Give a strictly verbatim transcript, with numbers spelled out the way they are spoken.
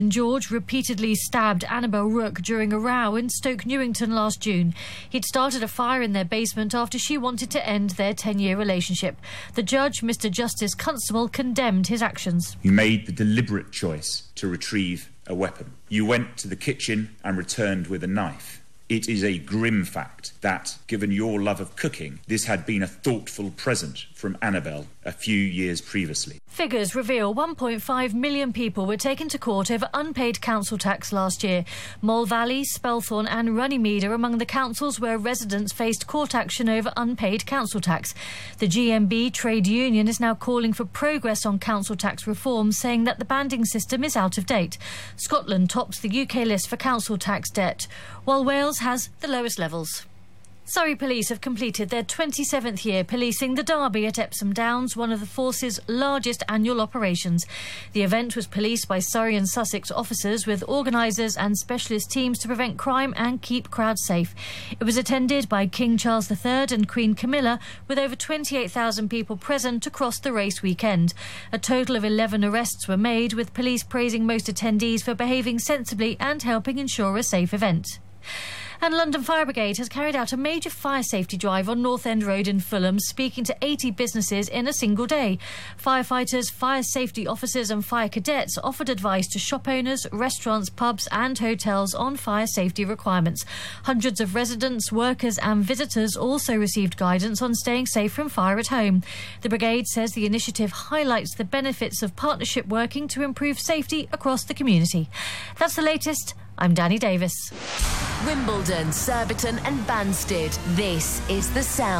George repeatedly stabbed Annabel Rook during a row in Stoke Newington last June. He'd started a fire in their basement after she wanted to end their ten-year relationship. The judge, Mister Justice Constable, condemned his actions. You made the deliberate choice to retrieve a weapon. You went to the kitchen and returned with a knife. It is a grim fact that, given your love of cooking, this had been a thoughtful present from Annabel a few years previously. Figures reveal one point five million people were taken to court over unpaid council tax last year. Mole Valley, Spelthorne and Runnymede are among the councils where residents faced court action over unpaid council tax. The G M B trade union is now calling for progress on council tax reform, saying that the banding system is out of date. Scotland tops the U K list for council tax debt, while Wales has the lowest levels. Surrey Police have completed their twenty-seventh year policing the Derby at Epsom Downs, one of the force's largest annual operations. The event was policed by Surrey and Sussex officers with organisers and specialist teams to prevent crime and keep crowds safe. It was attended by King Charles the Third and Queen Camilla, with over twenty-eight thousand people present across the race weekend. A total of eleven arrests were made, with police praising most attendees for behaving sensibly and helping ensure a safe event. And London Fire Brigade has carried out a major fire safety drive on North End Road in Fulham, speaking to eighty businesses in a single day. Firefighters, fire safety officers and fire cadets offered advice to shop owners, restaurants, pubs and hotels on fire safety requirements. Hundreds of residents, workers and visitors also received guidance on staying safe from fire at home. The brigade says the initiative highlights the benefits of partnership working to improve safety across the community. That's the latest. I'm Danny Davis. Wimbledon, Surbiton and Banstead. This is The Sound.